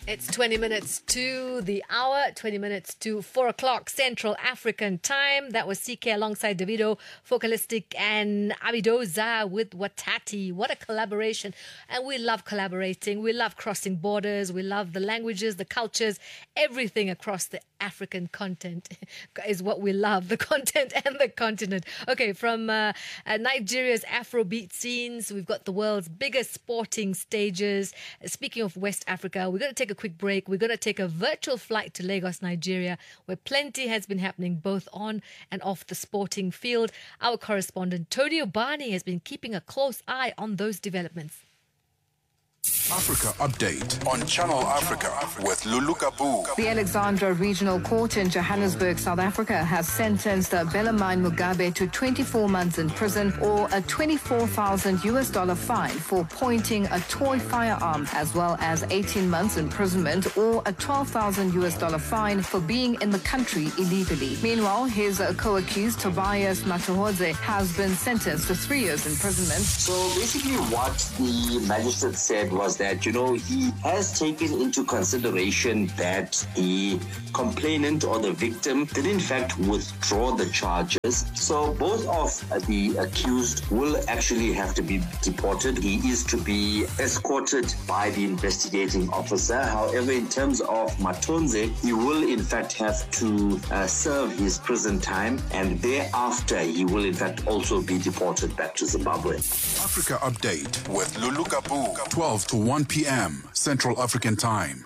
It's 20 minutes to the hour, 20 minutes to 4 o'clock Central African time. That was CK alongside Davido, Focalistic and Abidoza with Watati. What a collaboration. And we love collaborating. We love crossing borders. We love the languages, the cultures, everything across the African content is what we love, the content and the continent. Okay, from Nigeria's Afrobeat scenes, we've got the world's biggest sporting stages. Speaking of West Africa, we're going to take a quick break. We're going to take a virtual flight to Lagos, Nigeria, where plenty has been happening both on and off the sporting field. Our correspondent, Tony Obani, has been keeping a close eye on those developments. Africa Update on Channel Africa with Lulu Kabu. The Alexandra Regional Court in Johannesburg, South Africa, has sentenced Bellarmine Mugabe to 24 months in prison or a $24,000 fine for pointing a toy firearm, as well as 18 months imprisonment or a $12,000 fine for being in the country illegally. Meanwhile, his co-accused Tobias Matuhodze has been sentenced to 3 years imprisonment. So basically what the magistrate said was that, he has taken into consideration that the complainant or the victim did in fact withdraw the charges. So both of the accused will actually have to be deported. He is to be escorted by the investigating officer. However, in terms of Matonze, he will in fact have to serve his prison time, and thereafter he will in fact also be deported back to Zimbabwe. Africa Update with Lulu Kabu, 12 to 1 p.m. Central African Time.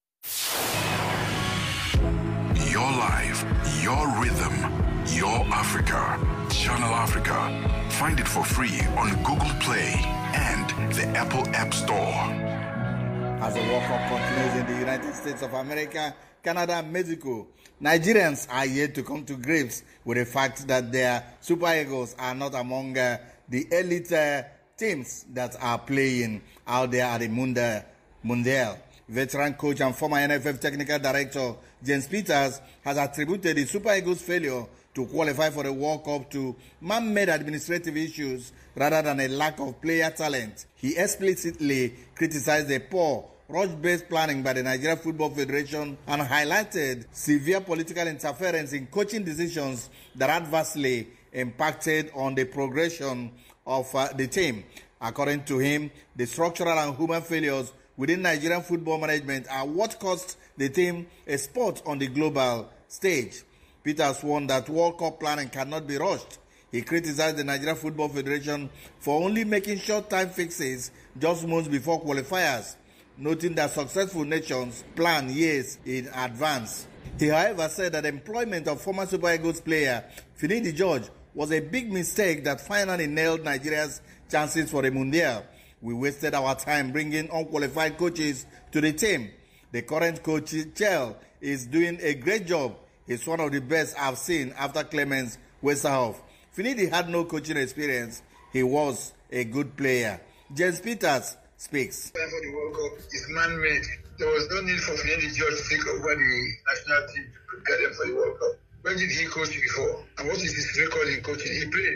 Your life, your rhythm, your Africa. Channel Africa. Find it for free on Google Play and the Apple App Store. As the World Cup continues in the United States of America, Canada, and Mexico, Nigerians are yet to come to grips with the fact that their Super Eagles are not among the elite teams that are playing out there at the Mundial. Veteran coach and former NFF technical director James Peters has attributed the Super Eagles' failure to qualify for the World Cup to man-made administrative issues rather than a lack of player talent. He explicitly criticized the poor rush-based planning by the Nigeria Football Federation and highlighted severe political interference in coaching decisions that adversely impacted on the progression of the team. According to him, the structural and human failures within Nigerian football management are what cost the team a spot on the global stage. Peters warned that World Cup planning cannot be rushed. He criticized the Nigerian Football Federation for only making short-time fixes just months before qualifiers, noting that successful nations plan years in advance. He, however, said that employment of former Super Eagles player Finidi George was a big mistake that finally nailed Nigeria's chances for the Mundial. We wasted our time bringing unqualified coaches to the team. The current coach, Chell, is doing a great job. He's one of the best I've seen after Clemens Westerhoff. Finidi had no coaching experience. He was a good player. James Peters speaks. For the World Cup is man-made. There was no need for Finidi George to take over the national team to prepare them for the World Cup. When did he coach before? And what is his record in coaching? He played.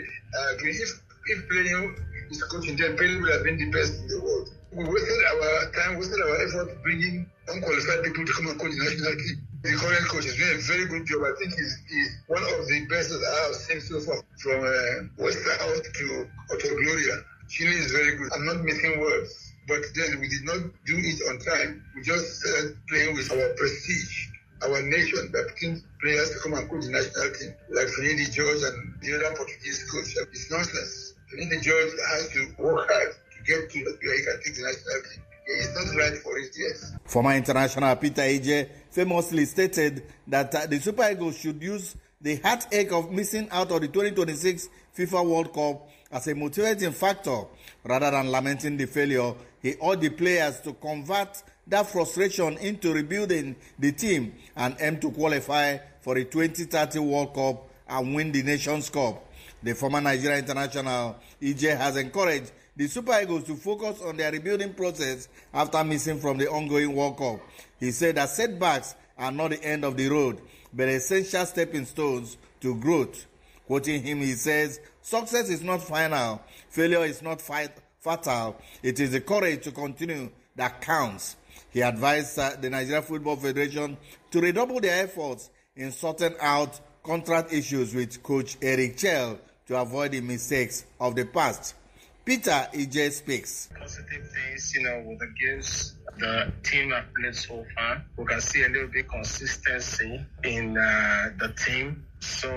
If playing is coaching, then Pele would have been the best in the world. We wasted our time, wasted our effort bringing unqualified people to come and coach the national team. The current coach is doing a very good job. I think he's one of the best that I have seen so far, from Westerhout to Otto Gloria. Chile is very good. I'm not missing words, but then we did not do it on time. We just started playing with our prestige, our nation, by picking players to come and coach the national team, like Finidi George and the other Portuguese coach. It's nonsense. Finidi George has to work hard to get to where he can take the national team. It's not right for it, yes. Former international Peter Ije famously stated that the Super Eagles should use the heartache of missing out on the 2026 FIFA World Cup as a motivating factor. Rather than lamenting the failure, he urged the players to convert that frustration into rebuilding the team and aim to qualify for the 2030 World Cup and win the Nations Cup. The former Nigeria international, EJ, has encouraged the Super Eagles to focus on their rebuilding process after missing from the ongoing World Cup. He said that setbacks are not the end of the road, but essential stepping stones to growth. Quoting him, he says, "Success is not final, failure is not fatal. It is the courage to continue that counts. He advised the Nigeria Football Federation to redouble their efforts in sorting out contract issues with coach Eric Chell to avoid the mistakes of the past. Peter Ije speaks. Positive things, with the games the team have played so far, we can see a little bit consistency in the team. So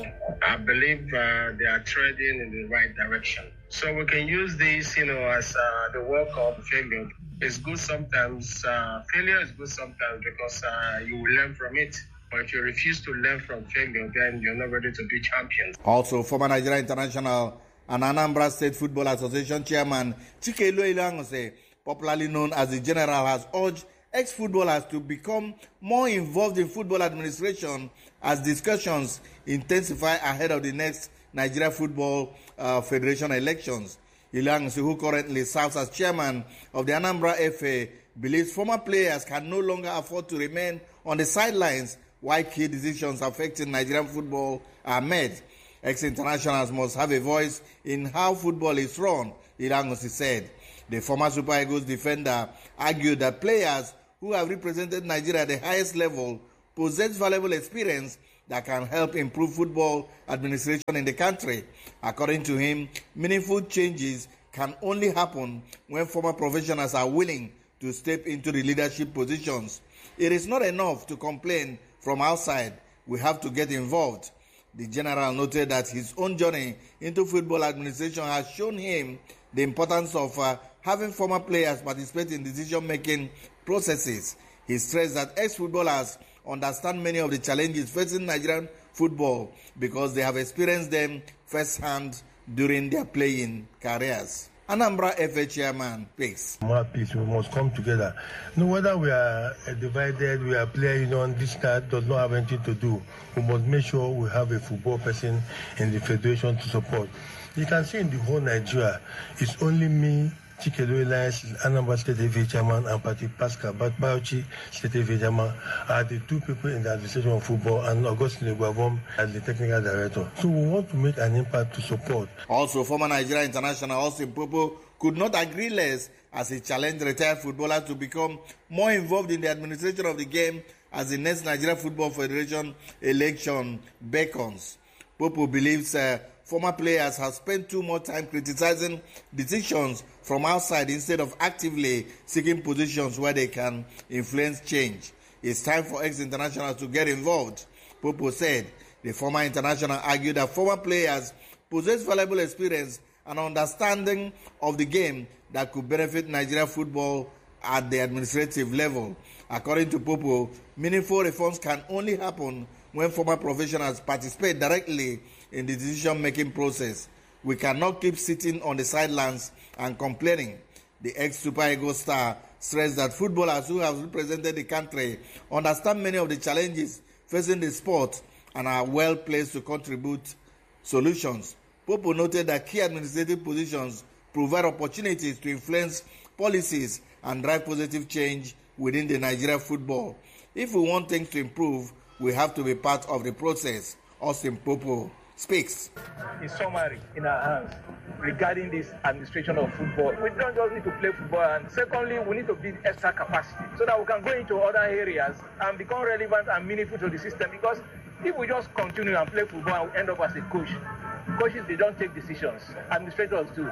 I believe they are treading in the right direction. So we can use this, as the work of failure. It's good sometimes. Failure is good sometimes because you will learn from it. But if you refuse to learn from failure, then you're not ready to be champions. Also, former Nigeria international and Anambra State Football Association chairman Chike Iloilangose, popularly known as the General, has urged ex-footballers to become more involved in football administration as discussions intensify ahead of the next Nigeria Football Federation elections. Iloilangose, who currently serves as chairman of the Anambra FA, believes former players can no longer afford to remain on the sidelines while key decisions affecting Nigerian football are made. Ex-internationals must have a voice in how football is run, Iloilangose said. The former Super Eagles defender argued that players who have represented Nigeria at the highest level possess valuable experience that can help improve football administration in the country. According to him, meaningful changes can only happen when former professionals are willing to step into the leadership positions. It is not enough to complain from outside. We have to get involved. The general noted that his own journey into football administration has shown him the importance of having former players participate in decision-making processes. He stressed that ex-footballers understand many of the challenges facing Nigerian football because they have experienced them firsthand during their playing careers. Anambra FA chairman speaks. More peace, we must come together. No, whether we are divided, we are playing on this that does not have anything to do. We must make sure we have a football person in the federation to support. You can see in the whole Nigeria, it's only me, Chike Iloilangose, Anambra State FA chairman, and Patrick Pascal Bauchi, State FA chairman, are the two people in the administration of football, and Augustine Guavom as the technical director. So we want to make an impact to support. Also, former Nigeria international Austin Popo could not agree less as he challenged retired footballers to become more involved in the administration of the game as the next Nigeria Football Federation election beckons. Popo believes former players have spent too much time criticizing decisions from outside instead of actively seeking positions where they can influence change. It's time for ex-internationals to get involved, Popo said. The former international argued that former players possess valuable experience and understanding of the game that could benefit Nigeria football at the administrative level. According to Popo, meaningful reforms can only happen when former professionals participate directly in the decision-making process. We cannot keep sitting on the sidelines and complaining. The ex-Super Eagles star stressed that footballers who have represented the country understand many of the challenges facing the sport and are well placed to contribute solutions. Popo noted that key administrative positions provide opportunities to influence policies and drive positive change within the Nigeria football. If we want things to improve, we have to be part of the process, Austin Popo speaks. In summary, in our hands regarding this administration of football, we don't just need to play football, and secondly, we need to build extra capacity so that we can go into other areas and become relevant and meaningful to the system. Because if we just continue and play football and we end up as a coach, coaches, they don't take decisions, administrators do.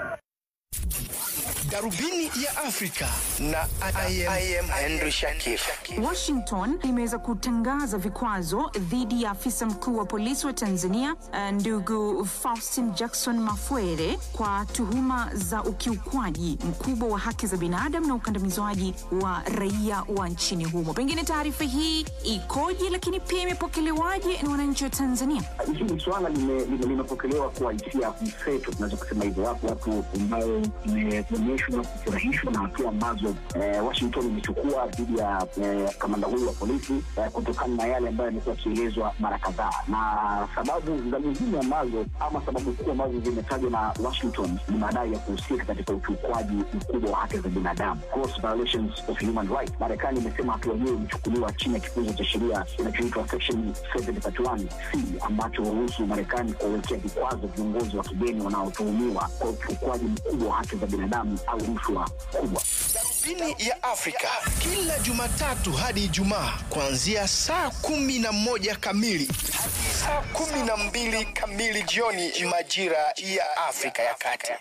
Darubini ya Afrika na I am Henry Shakif. Washington imeweza kutangaza vikwazo dhidi ya afisa mkuu wa polisi wa Tanzania ndugu Faustin Jackson Mafwele kwa tuhuma za ukiukwaji mkubwa wa haki za binadamu na ukandamizwaji wa raia wa nchini humo. Pengine taarifa hii ikoje, lakini pia imepokelewaje na wananchi wa Tanzania? Hili swala limepokelewa kwa hisia mseto, tunaweza kusema hivyo. Watu ambao kufurahishwa na hatua ambazo Washington imechukua dhidi ya kamanda huyu wa polisi kutokana na yale ambayo yamekuwa yakielezwa mara kadhaa. Na sababu za muhimu ambazo ama sababu kuu ambazo zimetajwa na Washington ni madai ya kuhusika katika ukiukwaji mkubwa wa haki za binadamu, gross violations of human rights. Marekani imesema hatua hiyo imechukuliwa chini ya kifungu cha sheria kinachoitwa Section 731C ambacho huruhusu Marekani kuwekea vikwazo viongozi wa kigeni wanaotuhumiwa kwa ukiukwaji mkubwa wa haki za binadamu au rushwa kubwa. Darubini ya Afrika kila Jumatatu hadi Ijumaa kuanzia saa 11 kamili hadi saa 12 kamili jioni majira ya Afrika ya Kati.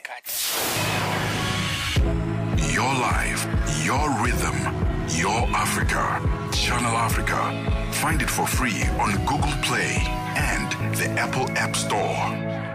Your life, your rhythm, your Africa. Channel Africa. Find it for free on Google Play and the Apple App Store.